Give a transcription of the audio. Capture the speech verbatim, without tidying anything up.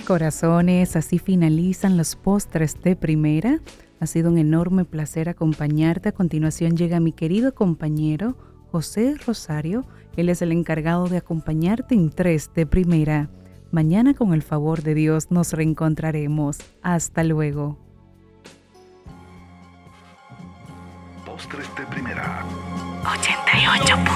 Corazones, así finalizan los postres de primera. Ha sido un enorme placer acompañarte. A continuación llega mi querido compañero José Rosario. Él es el encargado de acompañarte en tres de primera. Mañana, con el favor de Dios, nos reencontraremos. Hasta luego. Postres de primera. ochenta y ocho.